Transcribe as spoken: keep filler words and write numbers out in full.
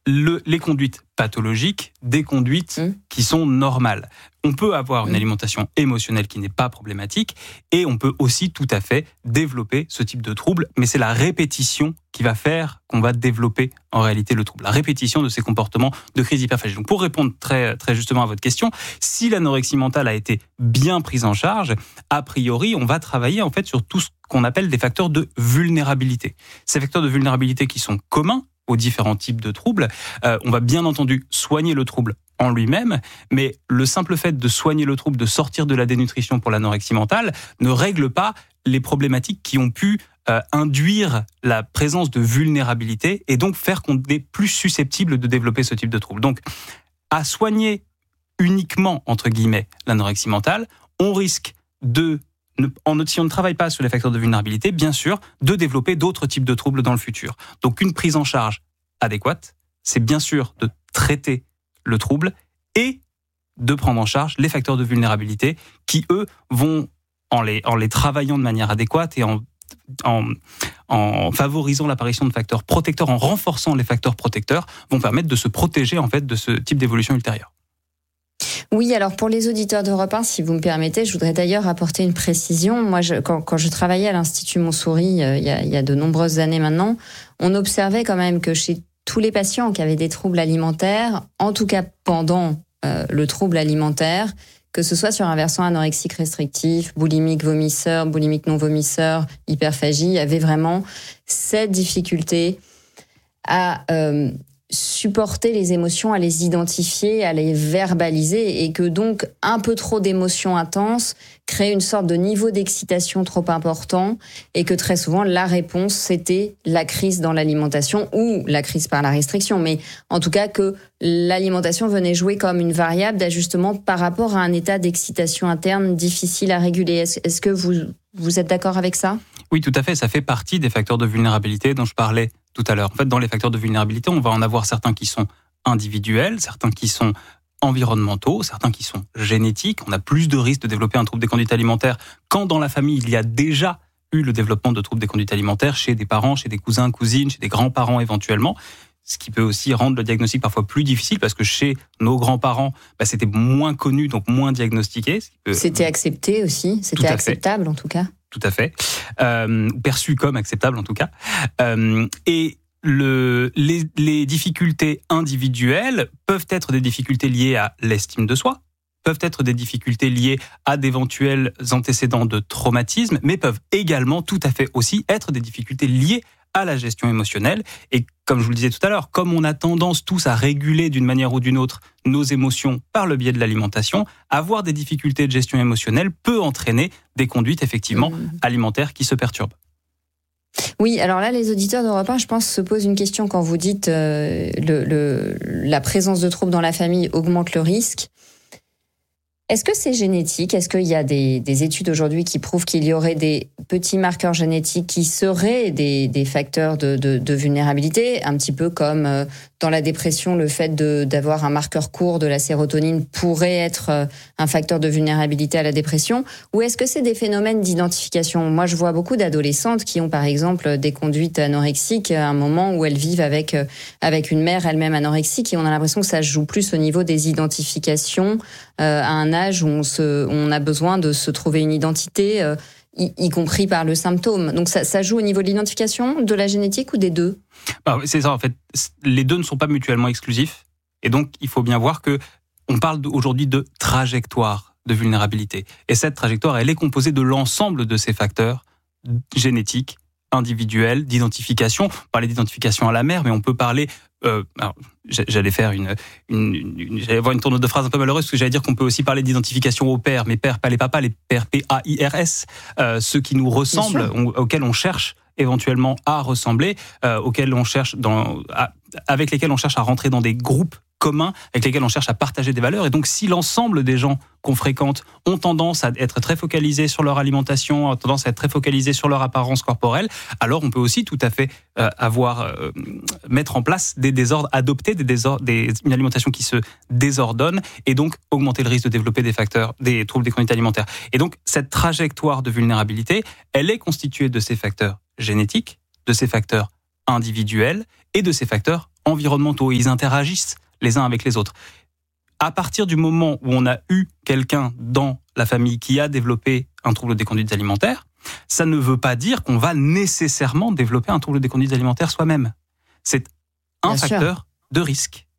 le, les conduites pathologiques des conduites mmh. qui sont normales. On peut avoir une alimentation émotionnelle qui n'est pas problématique et on peut aussi tout à fait développer ce type de trouble, mais c'est la répétition qui va faire qu'on va développer en réalité le trouble, la répétition de ces comportements de crise hyperphagie. Donc pour répondre très, très justement à votre question, si l'anorexie mentale a été bien prise en charge, a priori on va travailler en fait sur tout ce qu'on appelle des facteurs de vulnérabilité. Ces facteurs de vulnérabilité qui sont communs aux différents types de troubles, euh, on va bien entendu soigner le trouble en lui-même, mais le simple fait de soigner le trouble, de sortir de la dénutrition pour l'anorexie mentale, ne règle pas les problématiques qui ont pu euh, induire la présence de vulnérabilité et donc faire qu'on est plus susceptible de développer ce type de trouble. Donc, à soigner uniquement, entre guillemets, l'anorexie mentale, on risque de, en, si on ne travaille pas sur les facteurs de vulnérabilité, bien sûr, de développer d'autres types de troubles dans le futur. Donc, une prise en charge adéquate, c'est bien sûr de traiter le trouble et de prendre en charge les facteurs de vulnérabilité qui, eux, vont, en les, en les travaillant de manière adéquate et en, en, en favorisant l'apparition de facteurs protecteurs, en renforçant les facteurs protecteurs, vont permettre de se protéger en fait, de ce type d'évolution ultérieure. Oui, alors pour les auditeurs d'Europe un, si vous me permettez, je voudrais d'ailleurs apporter une précision. Moi, je, quand, quand je travaillais à l'Institut Montsouris, euh, il, y a, il y a de nombreuses années maintenant, on observait quand même que chez tous les patients qui avaient des troubles alimentaires, en tout cas pendant euh, le trouble alimentaire, que ce soit sur un versant anorexique restrictif, boulimique vomisseur, boulimique non vomisseur, hyperphagie, il y avait vraiment cette difficulté à euh, supporter les émotions, à les identifier, à les verbaliser, et que donc un peu trop d'émotions intenses crée une sorte de niveau d'excitation trop important, et que très souvent la réponse c'était la crise dans l'alimentation ou la crise par la restriction, mais en tout cas que l'alimentation venait jouer comme une variable d'ajustement par rapport à un état d'excitation interne difficile à réguler. Est-ce, est-ce que vous, vous êtes d'accord avec ça ? Oui, tout à fait, ça fait partie des facteurs de vulnérabilité dont je parlais tout à l'heure. En fait, dans les facteurs de vulnérabilité, on va en avoir certains qui sont individuels, certains qui sont environnementaux, certains qui sont génétiques. On a plus de risques de développer un trouble des conduites alimentaires quand dans la famille, il y a déjà eu le développement de troubles des conduites alimentaires chez des parents, chez des cousins, cousines, chez des grands-parents éventuellement. Ce qui peut aussi rendre le diagnostic parfois plus difficile parce que chez nos grands-parents, bah, c'était moins connu, donc moins diagnostiqué. Ce qui peut... C'était accepté aussi, c'était acceptable en tout cas. Tout à fait, euh, perçu comme acceptable en tout cas. Euh, et le, les, les difficultés individuelles peuvent être des difficultés liées à l'estime de soi, peuvent être des difficultés liées à d'éventuels antécédents de traumatisme, mais peuvent également tout à fait aussi être des difficultés liées à la gestion émotionnelle. Et comme je vous le disais tout à l'heure, comme on a tendance tous à réguler d'une manière ou d'une autre nos émotions par le biais de l'alimentation, avoir des difficultés de gestion émotionnelle peut entraîner des conduites effectivement mmh. alimentaires qui se perturbent. Oui, alors là, les auditeurs d'Europe un, je pense, se posent une question quand vous dites euh, le, le, la présence de troubles dans la famille augmente le risque. Est-ce que c'est génétique ? Est-ce qu'il y a des, des études aujourd'hui qui prouvent qu'il y aurait des petits marqueurs génétiques qui seraient des, des facteurs de, de, de vulnérabilité, un petit peu comme euh, dans la dépression, le fait de, d'avoir un marqueur court de la sérotonine pourrait être euh, un facteur de vulnérabilité à la dépression ? Ou est-ce que c'est des phénomènes d'identification ? Moi, je vois beaucoup d'adolescentes qui ont, par exemple, des conduites anorexiques à un moment où elles vivent avec, euh, avec une mère elle-même anorexique, et on a l'impression que ça se joue plus au niveau des identifications euh, à un âge où on, se, on a besoin de se trouver une identité, euh, y, y compris par le symptôme. Donc ça, ça joue au niveau de l'identification, de la génétique ou des deux ? Alors, c'est ça en fait, les deux ne sont pas mutuellement exclusifs, et donc il faut bien voir que on parle aujourd'hui de trajectoire de vulnérabilité, et cette trajectoire elle est composée de l'ensemble de ces facteurs génétiques, individuels, d'identification. On parlait d'identification à la mère, mais on peut parler Euh, alors, j'allais faire une, une, une, j'allais avoir une tournure de phrase un peu malheureuse parce que j'allais dire qu'on peut aussi parler d'identification aux pères, mais pères, pas les papas, les pères P A I R S, euh, ceux qui nous ressemblent, on, auxquels on cherche éventuellement à ressembler, euh, auxquels on cherche dans, à, avec lesquels on cherche à rentrer dans des groupes communs, avec lesquels on cherche à partager des valeurs. Et donc, si l'ensemble des gens qu'on fréquente ont tendance à être très focalisés sur leur alimentation, ont tendance à être très focalisés sur leur apparence corporelle, alors on peut aussi tout à fait euh, avoir, euh, mettre en place des désordres, adopter des désordres, des, une alimentation qui se désordonne, et donc augmenter le risque de développer des facteurs, des troubles des conduites alimentaires. Et donc, cette trajectoire de vulnérabilité, elle est constituée de ces facteurs génétiques, de ces facteurs individuels et de ces facteurs environnementaux, ils interagissent les uns avec les autres. À partir du moment où on a eu quelqu'un dans la famille qui a développé un trouble des conduites alimentaires, ça ne veut pas dire qu'on va nécessairement développer un trouble des conduites alimentaires soi-même. C'est un Bien facteur sûr. de risque.